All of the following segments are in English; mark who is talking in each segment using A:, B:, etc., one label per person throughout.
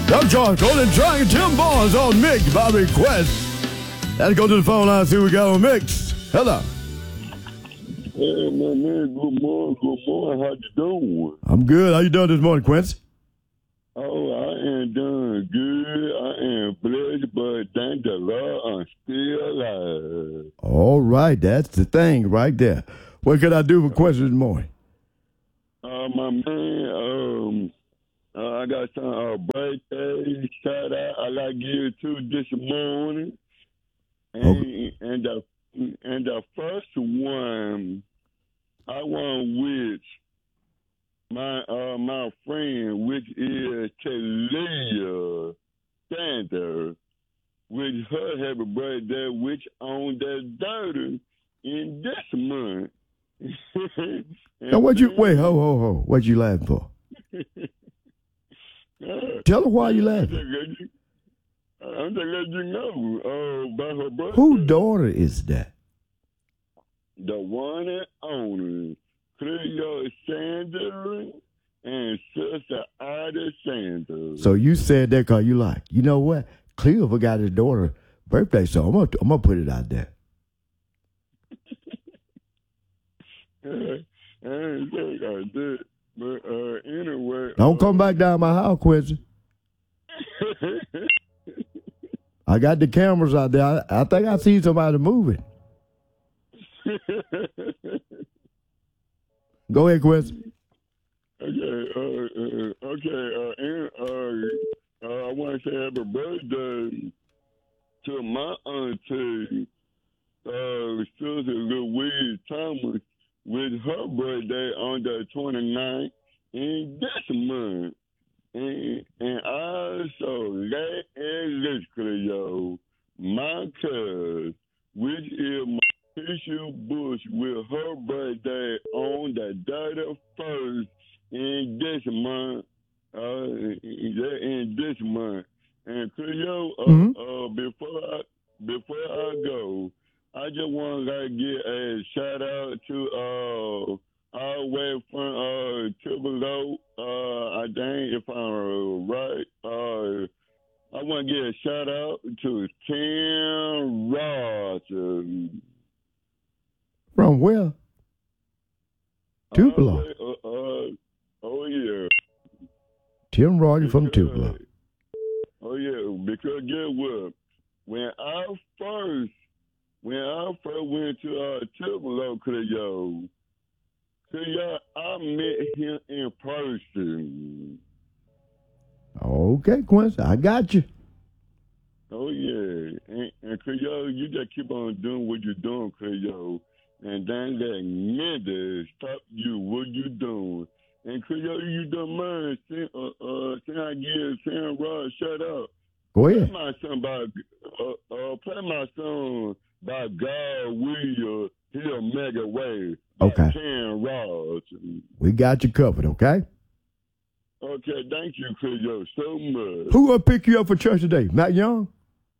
A: Doug Charcoal and Trying Tim Bonds on Mix by request. Let's go to the phone line and see what we got on Mix. Hello.
B: Hey, my man, good morning, how you doing?
A: I'm good. How you doing this morning, Quincy?
B: Oh, I am doing good. I am blessed, but thank the Lord I'm still alive.
A: All right, that's the thing right there. What could I do for Quincy this morning?
B: My man, I got some birthday shout out I like to give to this morning. And the first one I want with my friend, which is Talia Sander, with her happy birthday, which on the 30th in this month.
A: Now, wait, ho. What you laughing for? Tell her why you laughing.
B: I'm just letting you know about her birthday.
A: Whose daughter is that?
B: The one and only Cleo Sanders and Sister Ida Sanders.
A: So you said that because you like, you know what? Cleo forgot his daughter's birthday, so I'm gonna put it out there.
B: I ain't think I did, but anyway.
A: Don't come back down my house, Quincy. I got the cameras out there. I think I see somebody moving. Go ahead, Quincy.
B: Okay. I want to say happy birthday to my auntie, Sister Louise Thomas, with her birthday on the 29th in this month. And also, that is Cleo, my cousin, which is my Tissue Bush, with her birthday on the 31st in this month. And Cleo, before I go, I just want to get a shout out to all the way from Tupelo. I think if I'm right, I want to get a shout out to Tim Rogers.
A: From where? Tupelo.
B: Oh yeah.
A: Tim Rogers from Tupelo.
B: Oh yeah, because guess what? When I first went to Tupelo, Cleo, I met him in person.
A: Okay, Quincy, I got you.
B: Oh yeah, and Cleo, you just keep on doing what you're doing, Cleo, and then let niggas stop you what you doing. And Cleo, you don't mind, can I give Sam Rod shout out?
A: Go ahead.
B: Play my song by God Will, He'll Make a Way.
A: Okay.
B: Sam Rod.
A: We got you covered, okay?
B: Okay, thank you, Cleo, so much.
A: Who will pick you up for church today? Matt Young?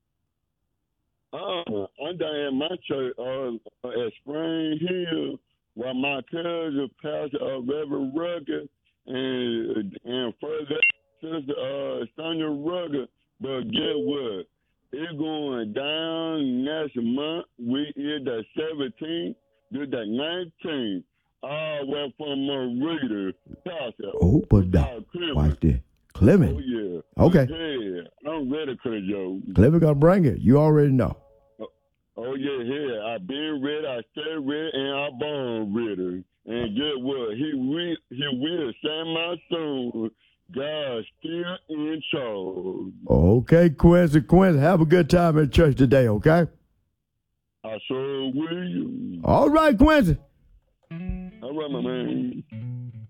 B: I'm down at my church at Spring Hill, while my cousin, Pastor Reverend Rucker, and further Sister Sonia Rucker. But guess what? It's going down next month. We is the 17th to the 19th. All the way from Marita.
A: Oh, but watch this. Clement.
B: Oh, yeah.
A: Okay.
B: Yeah, I'm ready, Cleo.
A: Clement gonna bring it. You already know.
B: Oh, yeah. I've been ready, I stay ready, and I'm born ready. And guess what? He will sing my song. God's still in charge.
A: Okay, Quincy, have a good time at church today, okay?
B: I sure will.
A: All right, Quincy.
B: All right, my man.